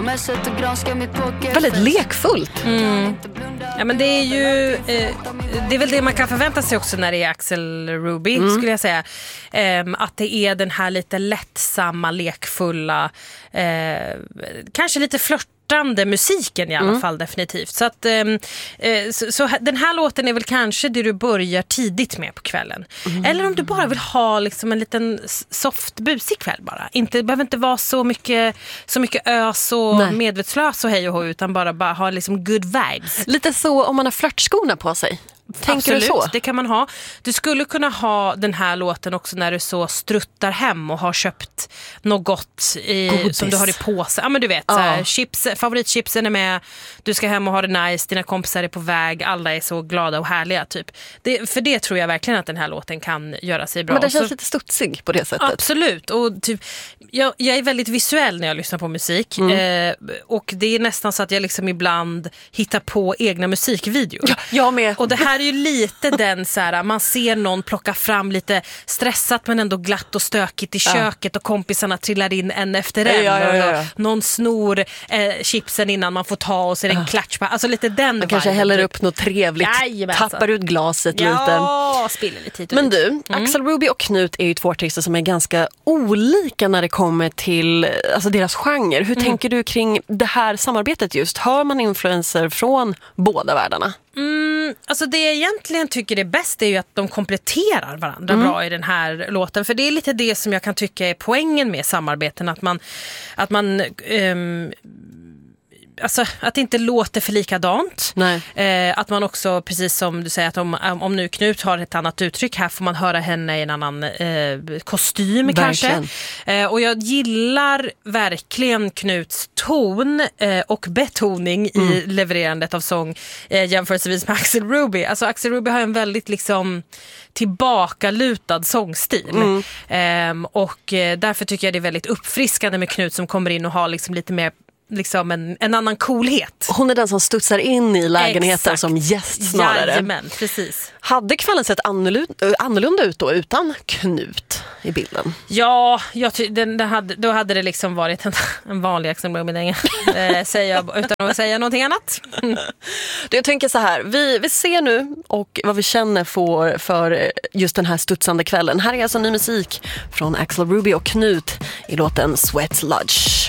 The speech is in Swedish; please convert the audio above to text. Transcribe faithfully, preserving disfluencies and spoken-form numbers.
Väldigt lekfullt. Mm. Ja, men det är ju eh, det är väl det man kan förvänta sig också när det är Axel Ruby, mm. skulle jag säga. Eh, att det är den här lite lättsamma, lekfulla, eh, kanske lite flörtande musiken i alla mm. fall, definitivt. Så att eh, så, så den här låten är väl kanske det du börjar tidigt med på kvällen. Mm. Eller om du bara vill ha liksom en liten soft busig kväll bara. Inte, det behöver inte vara så mycket så mycket ös och Nej. medvetslös och hej och hå, utan bara, bara ha liksom good vibes. Lite så om man har flörtskorna på sig. Tänker Absolut, du så? Det kan man ha. Du skulle kunna ha den här låten också när du så struttar hem och har köpt något gott i, som du har i påse. Ja, men du vet, ja. så här, chips, favoritchipsen är med, du ska hem och ha det nice, dina kompisar är på väg, alla är så glada och härliga typ. Det, för det tror jag verkligen att den här låten kan göra sig bra. Men det känns så, lite studsig på det sättet. Absolut, och typ, jag, jag är väldigt visuell när jag lyssnar på musik. Mm. Eh, och det är nästan så att jag liksom ibland hittar på egna musikvideor. Ja, jag med. Och det här är ju lite den så här, man ser någon plocka fram lite stressat men ändå glatt och stökigt i köket, och kompisarna trillar in en efter en. Ja, ja, ja, ja. Någon snor eh, chipsen innan man får ta, och så är det en klatsch på. Alltså lite den. Man kanske häller upp något trevligt, Jajamensan. tappar ut glaset ja, lite. Ja, spiller lite hit och Men du, mm. Axel Ruby och Knut är ju två artister som är ganska olika när det kommer till alltså deras genre. Hur mm. tänker du kring det här samarbetet just? Hör man influenser från båda världarna? Mm, alltså det jag egentligen tycker är bäst är ju att de kompletterar varandra mm. bra i den här låten. För det är lite det som jag kan tycka är poängen med samarbeten. Att man, att man um, alltså att det inte låter för likadant. Eh, att man också, precis som du säger, att om, om nu Knut har ett annat uttryck, här får man höra henne i en annan eh, kostym verkligen. kanske. Eh, och jag gillar verkligen Knuts ton eh, och betoning mm. i levererandet av sång eh, jämförelsevis med Axel Ruby. Alltså Axel Ruby har en väldigt liksom tillbakalutad sångstil. Mm. Eh, och eh, därför tycker jag det är väldigt uppfriskande med Knut som kommer in och har liksom lite mer liksom en, en annan coolhet. Hon är den som studsar in i lägenheten Exakt. som gäst snarare. Jajamän, precis. Hade kvällen sett annorlunda, annorlunda ut då utan Knut i bilden? Ja, jag ty- den, den hade, då hade det liksom varit en, en vanlig Axel Ruby eh, säga utan att säga någonting annat. Mm. Jag tänker så här, vi, vi ser nu och vad vi känner för, för just den här studsande kvällen. Här är alltså ny musik från Axel Ruby och Knut i låten Sweat Lodge.